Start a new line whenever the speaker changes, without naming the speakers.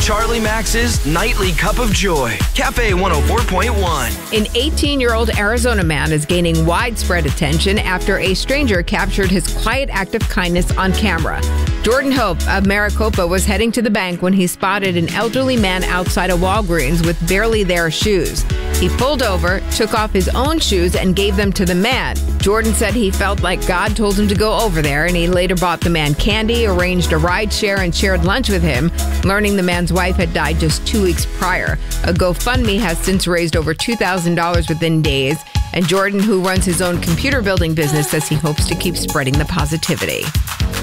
Charlie Max's Nightly Cup of Joy, Cafe 104.1.
An 18-year-old Arizona man is gaining widespread attention after a stranger captured his quiet act of kindness on camera. Jordan Hope of Maricopa was heading to the bank when he spotted an elderly man outside a Walgreens with barely there shoes. He pulled over, took off his own shoes, and gave them to the man. Jordan said he felt like God told him to go over there, and he later bought the man candy, arranged a ride share, and shared lunch with him, learning the man's wife had died just 2 weeks prior. A GoFundMe has since raised over $2,000 within days, and Jordan, who runs his own computer building business, says he hopes to keep spreading the positivity.